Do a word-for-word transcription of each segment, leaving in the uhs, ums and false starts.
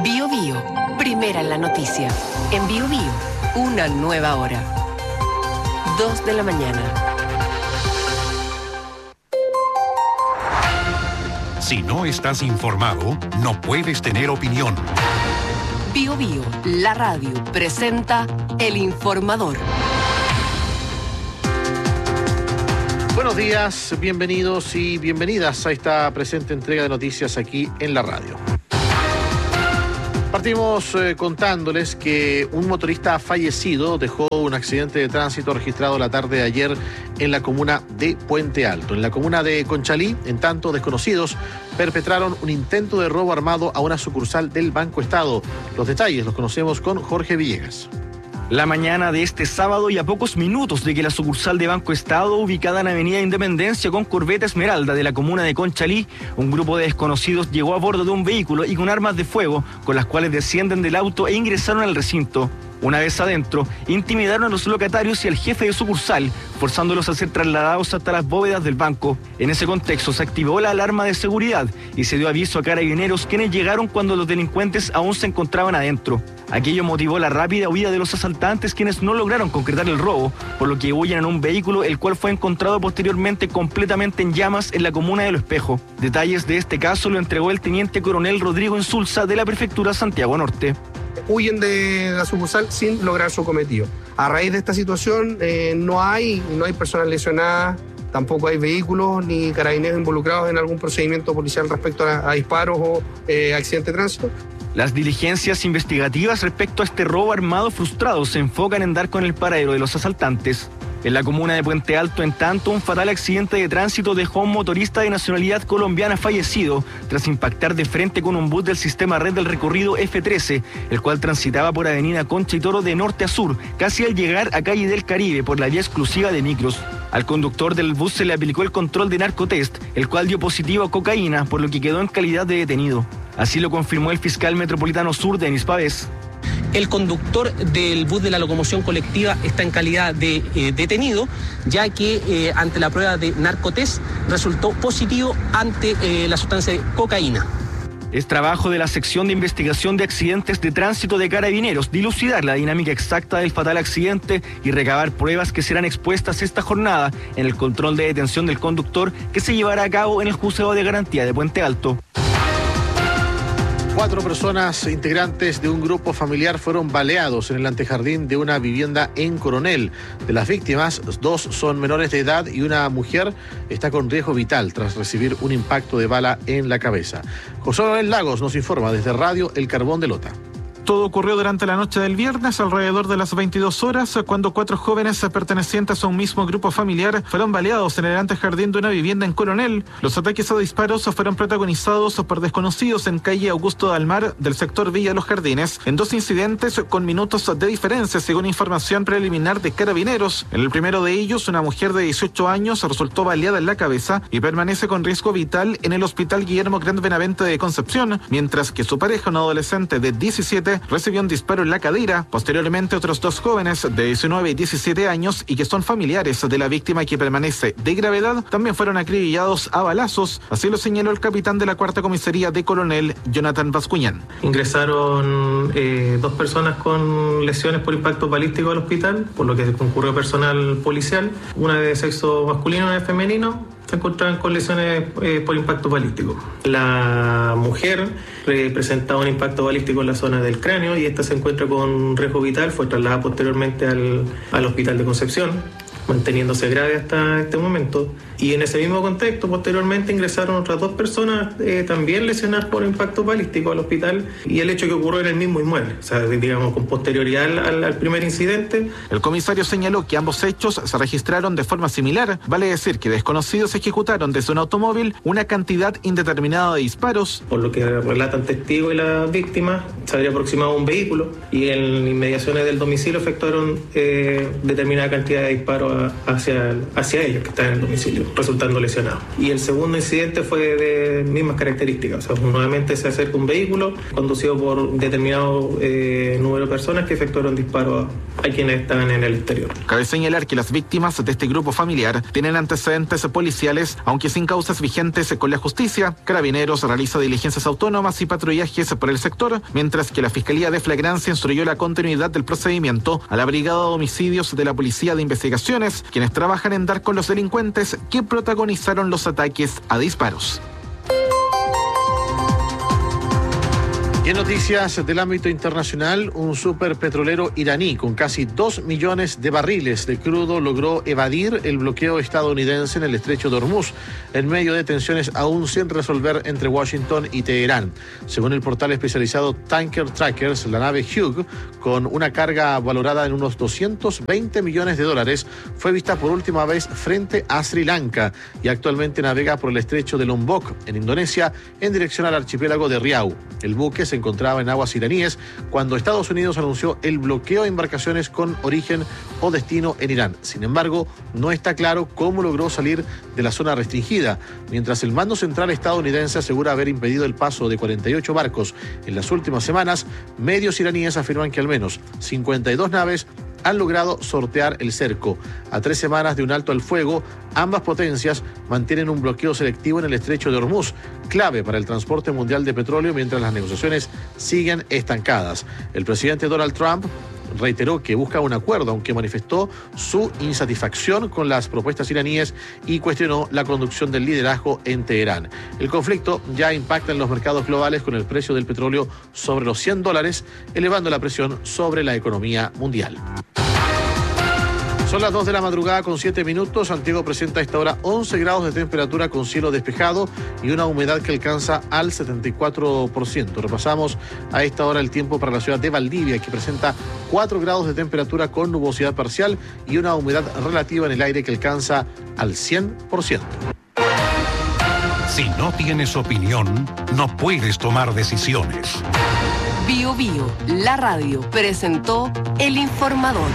Bío Bío, primera en la noticia. En Bío Bío, una nueva hora. Dos de la mañana. Si no estás informado, no puedes tener opinión. Bío Bío, la radio, presenta El Informador. Buenos días, bienvenidos y bienvenidas a esta presente entrega de noticias aquí en la radio. Partimos eh, contándoles que un motorista fallecido dejó un accidente de tránsito registrado la tarde de ayer en la comuna de Puente Alto. En la comuna de Conchalí, en tanto, desconocidos perpetraron un intento de robo armado a una sucursal del Banco Estado. Los detalles los conocemos con Jorge Villegas. La mañana de este sábado y a pocos minutos de que la sucursal de Banco Estado, ubicada en Avenida Independencia con Corbeta Esmeralda de la comuna de Conchalí, un grupo de desconocidos llegó a bordo de un vehículo y con armas de fuego, con las cuales descienden del auto e ingresaron al recinto. Una vez adentro, intimidaron a los locatarios y al jefe de sucursal, forzándolos a ser trasladados hasta las bóvedas del banco. En ese contexto se activó la alarma de seguridad y se dio aviso a carabineros, quienes llegaron cuando los delincuentes aún se encontraban adentro. Aquello motivó la rápida huida de los asaltantes, quienes no lograron concretar el robo, por lo que huyen en un vehículo, el cual fue encontrado posteriormente completamente en llamas en la comuna de Lo Espejo. Detalles de este caso lo entregó el teniente coronel Rodrigo Insulza de la prefectura Santiago Norte. Huyen de la sucursal sin lograr su cometido. A raíz de esta situación eh, no hay, no hay personas lesionadas, tampoco hay vehículos ni carabineros involucrados en algún procedimiento policial respecto a, a disparos o eh, accidente de tránsito. Las diligencias investigativas respecto a este robo armado frustrado se enfocan en dar con el paradero de los asaltantes. En la comuna de Puente Alto, en tanto, un fatal accidente de tránsito dejó a un motorista de nacionalidad colombiana fallecido tras impactar de frente con un bus del sistema red del recorrido F trece, el cual transitaba por Avenida Concha y Toro de norte a sur, casi al llegar a Calle del Caribe por la vía exclusiva de micros. Al conductor del bus se le aplicó el control de narcotest, el cual dio positivo a cocaína, por lo que quedó en calidad de detenido. Así lo confirmó el fiscal metropolitano sur, Denis Pavés. El conductor del bus de la locomoción colectiva está en calidad de eh, detenido, ya que eh, ante la prueba de narcotest resultó positivo ante eh, la sustancia de cocaína. Es trabajo de la sección de investigación de accidentes de tránsito de Carabineros dilucidar la dinámica exacta del fatal accidente y recabar pruebas que serán expuestas esta jornada en el control de detención del conductor que se llevará a cabo en el Juzgado de Garantía de Puente Alto. Cuatro personas integrantes de un grupo familiar fueron baleados en el antejardín de una vivienda en Coronel. De las víctimas, dos son menores de edad y una mujer está con riesgo vital tras recibir un impacto de bala en la cabeza. José Manuel Lagos nos informa desde Radio El Carbón de Lota. Todo ocurrió durante la noche del viernes, alrededor de las veintidós horas, cuando cuatro jóvenes pertenecientes a un mismo grupo familiar fueron baleados en el antejardín de una vivienda en Coronel. Los ataques a disparos fueron protagonizados por desconocidos en calle Augusto de Almar, del sector Villa Los Jardines, en dos incidentes con minutos de diferencia, según información preliminar de Carabineros. En el primero de ellos, una mujer de dieciocho años resultó baleada en la cabeza y permanece con riesgo vital en el Hospital Guillermo Grande Benavente de Concepción, mientras que su pareja, un adolescente de diecisiete, recibió un disparo en la cadera. Posteriormente, otros dos jóvenes de diecinueve y diecisiete años y que son familiares de la víctima, que permanece de gravedad, también fueron acribillados a balazos. Así lo señaló el capitán de la cuarta comisaría de Coronel, Jonathan Bascuñán. Ingresaron eh, dos personas con lesiones por impacto balístico al hospital, por lo que concurrió personal policial, una de sexo masculino y una de femenino. Se encontraban con lesiones eh, por impacto balístico. La mujer eh, presentaba un impacto balístico en la zona del cráneo y esta se encuentra con riesgo vital. Fue trasladada posteriormente al, al hospital de Concepción, manteniéndose grave hasta este momento. Y en ese mismo contexto, posteriormente ingresaron otras dos personas eh, también lesionadas por impacto balístico al hospital, y el hecho que ocurrió en el mismo inmueble, o sea, digamos, con posterioridad al, al primer incidente. El comisario señaló que ambos hechos se registraron de forma similar, vale decir que desconocidos ejecutaron desde un automóvil una cantidad indeterminada de disparos. Por lo que relatan testigos y las víctimas, se habría aproximado un vehículo y en inmediaciones del domicilio efectuaron eh, determinada cantidad de disparos disparó hacia, hacia ellos que están en el domicilio, resultando lesionados. Y el segundo incidente fue de mismas características, o sea, nuevamente se acerca un vehículo conducido por determinado eh, número de personas que efectuaron disparos a, a quienes estaban en el exterior. Cabe señalar que las víctimas de este grupo familiar tienen antecedentes policiales, aunque sin causas vigentes con la justicia. Carabineros realiza diligencias autónomas y patrullajes por el sector, mientras que la Fiscalía de Flagrancia instruyó la continuidad del procedimiento a la Brigada de Homicidios de la Policía de Investigaciones, quienes trabajan en dar con los delincuentes que protagonizaron los ataques a disparos. Y en noticias del ámbito internacional, un superpetrolero iraní con casi dos millones de barriles de crudo logró evadir el bloqueo estadounidense en el estrecho de Hormuz, en medio de tensiones aún sin resolver entre Washington y Teherán. Según el portal especializado Tanker Trackers, la nave Hugh, con una carga valorada en unos doscientos veinte millones de dólares, fue vista por última vez frente a Sri Lanka y actualmente navega por el estrecho de Lombok, en Indonesia, en dirección al archipiélago de Riau. El buque se encontraba en aguas iraníes cuando Estados Unidos anunció el bloqueo a embarcaciones con origen o destino en Irán. Sin embargo, no está claro cómo logró salir de la zona restringida, mientras el mando central estadounidense asegura haber impedido el paso de cuarenta y ocho barcos en las últimas semanas. Medios iraníes afirman que al menos cincuenta y dos naves han logrado sortear el cerco. A tres semanas de un alto al fuego, ambas potencias mantienen un bloqueo selectivo en el estrecho de Hormuz, clave para el transporte mundial de petróleo, mientras las negociaciones siguen estancadas. El presidente Donald Trump reiteró que busca un acuerdo, aunque manifestó su insatisfacción con las propuestas iraníes y cuestionó la conducción del liderazgo en Teherán. El conflicto ya impacta en los mercados globales, con el precio del petróleo sobre los cien dólares, elevando la presión sobre la economía mundial. Son las dos de la madrugada con siete minutos. Santiago presenta a esta hora once grados de temperatura con cielo despejado y una humedad que alcanza al setenta y cuatro por ciento. Repasamos a esta hora el tiempo para la ciudad de Valdivia, que presenta cuatro grados de temperatura con nubosidad parcial y una humedad relativa en el aire que alcanza al cien por ciento. Si no tienes opinión, no puedes tomar decisiones. Bio Bio, la radio, presentó El Informador.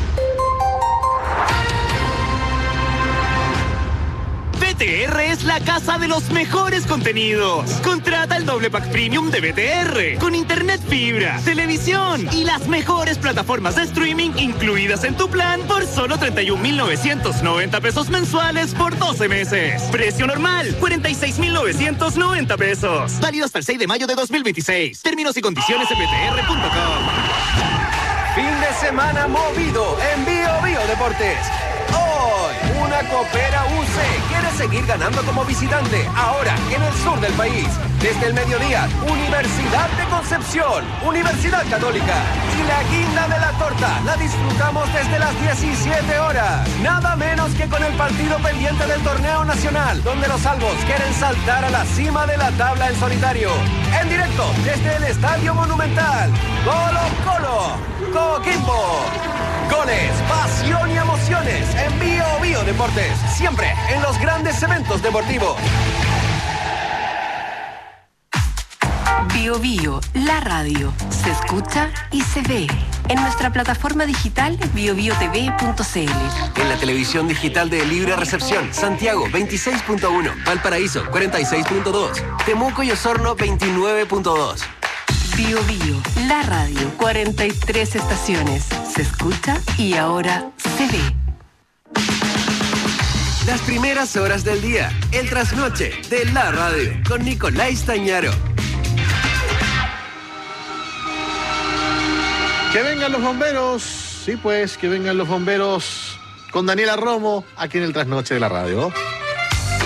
B T R es la casa de los mejores contenidos. Contrata el doble pack premium de B T R con internet fibra, televisión y las mejores plataformas de streaming incluidas en tu plan por solo treinta y un mil novecientos noventa pesos mensuales por doce meses. Precio normal, cuarenta y seis mil novecientos noventa pesos. Válido hasta el seis de mayo de dos mil veintiséis. Términos y condiciones en b t r punto com. Fin de semana movido en Bio Bio Deportes. Hoy, una Coopera U C quiere seguir ganando como visitante, ahora en el sur del país. Desde el mediodía, Universidad de Concepción, Universidad Católica. Y la guinda de la torta la disfrutamos desde las diecisiete horas. Nada menos que con el partido pendiente del torneo nacional, donde los albos quieren saltar a la cima de la tabla en solitario. En directo, desde el Estadio Monumental. Colo Colo, Coquimbo. Goles, pasión y emociones en Bio Bio Deportes. Siempre en los grandes eventos deportivos. Bio Bio, la radio, se escucha y se ve en nuestra plataforma digital bio bio t v punto c l. En la televisión digital de Libre Recepción, Santiago veintiséis punto uno, Valparaíso cuarenta y seis punto dos, Temuco y Osorno veintinueve punto dos. Bio Bio, la radio, cuarenta y tres estaciones, se escucha y ahora se ve. Las primeras horas del día, el trasnoche de la radio, con Nicolás Tañaro. Que vengan los bomberos, sí pues, que vengan los bomberos con Daniela Romo, aquí en el trasnoche de la radio.